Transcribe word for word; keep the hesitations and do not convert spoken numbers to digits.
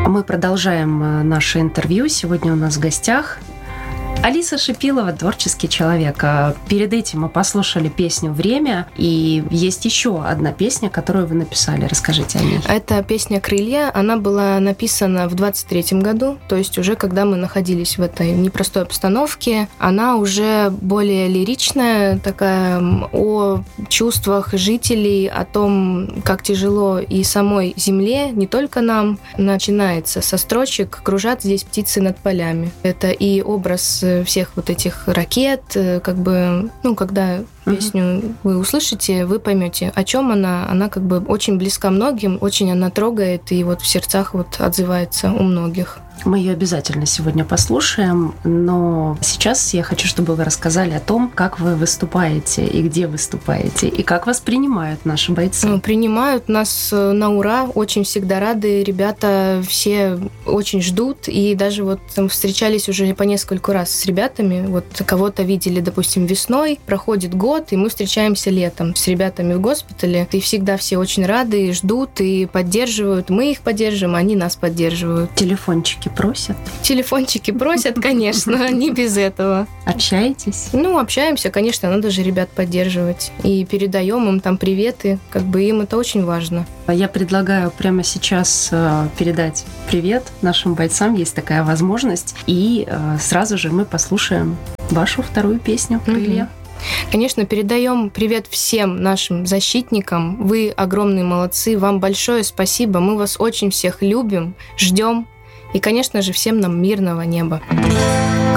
Мы продолжаем наше интервью. Сегодня у нас в гостях Алиса Шипилова, творческий человек. Перед этим мы послушали песню «Время», и есть еще одна песня, которую вы написали. Расскажите о ней. Это песня «Крылья». Она была написана в двадцать третьем году, то есть уже когда мы находились в этой непростой обстановке. Она уже более лиричная, такая о чувствах жителей, о том, как тяжело и самой земле, не только нам. Начинается со строчек «Кружат здесь птицы над полями». Это и образ всех вот этих ракет, как бы, ну, когда песню вы услышите, вы поймете, о чем она. Она как бы очень близка многим, очень она трогает и вот в сердцах вот отзывается у многих. Мы ее обязательно сегодня послушаем, но сейчас я хочу, чтобы вы рассказали о том, как вы выступаете и где выступаете, и как вас принимают наши бойцы. Ну, принимают нас на ура, очень всегда рады, ребята все очень ждут, и даже вот там встречались уже по нескольку раз с ребятами, вот кого-то видели, допустим, весной, проходит год, и мы встречаемся летом с ребятами в госпитале, и всегда все очень рады, и ждут, и поддерживают, мы их поддерживаем, они нас поддерживают. Телефончики просят? Телефончики просят, конечно, не без этого. Общаетесь? Ну, общаемся, конечно, надо же ребят поддерживать. И передаем им там приветы, как бы им это очень важно. Я предлагаю прямо сейчас передать привет нашим бойцам, есть такая возможность, и сразу же мы послушаем вашу вторую песню «Крылья». Конечно, передаем привет всем нашим защитникам. Вы огромные молодцы, вам большое спасибо. Мы вас очень всех любим, ждем. И, конечно же, всем нам мирного неба.